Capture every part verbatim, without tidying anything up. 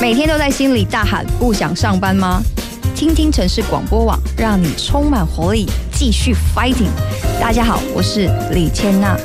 每天都在心里大喊不想上班吗？听听城市广播网，让你充满活力，继续 fighting。大家好，我是李千娜。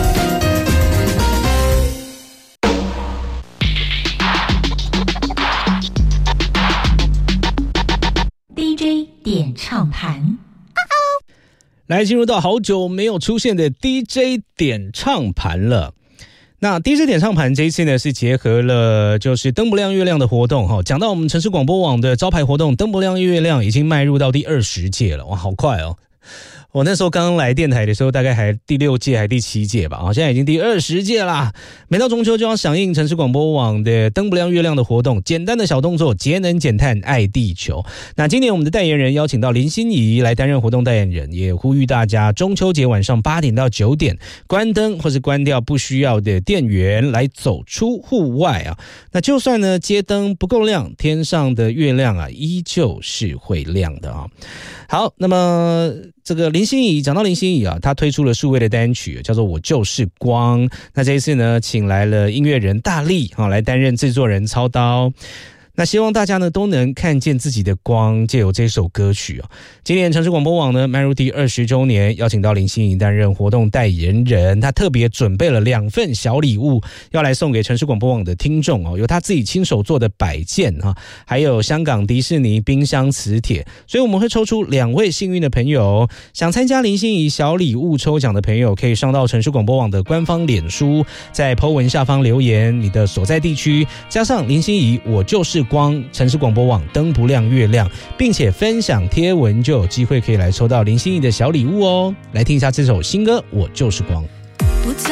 D J 点唱盘， 来进入到好久没有出现的 D J 点唱盘了。那 D J 点唱盘这一次呢，是结合了就是灯不亮月亮的活动哈。讲到我们城市广播网的招牌活动，灯不亮月亮已经迈入到第二十届了，哇，好快哦！我那时候刚刚来电台的时候，大概还第六届还第七届吧，现在已经第二十届啦。每到中秋就要响应城市广播网的灯不亮月亮的活动，简单的小动作，节能减碳，爱地球。那今年我们的代言人邀请到林心怡来担任活动代言人，也呼吁大家中秋节晚上八点到九点关灯或是关掉不需要的电源，来走出户外啊。那就算呢街灯不够亮，天上的月亮啊依旧是会亮的啊。好，那么这个林心怡，讲到林心怡啊，她推出了数位的单曲，叫做《我就是光》。那这一次呢，请来了音乐人大力啊，来担任制作人操刀。那希望大家呢都能看见自己的光，借由这首歌曲啊。今年城市广播网呢迈入第二十周年，邀请到林心怡担任活动代言人，他特别准备了两份小礼物要来送给城市广播网的听众哦，有他自己亲手做的摆件啊，还有香港迪士尼冰箱磁铁，所以我们会抽出两位幸运的朋友。想参加林心怡小礼物抽奖的朋友，可以上到城市广播网的官方脸书，在 po 文下方留言你的所在地区，加上林心怡我就是光城市广播网灯不亮月亮，并且分享贴文，就有机会可以来抽到林心怡的小礼物哦。来听一下这首新歌《我就是光》。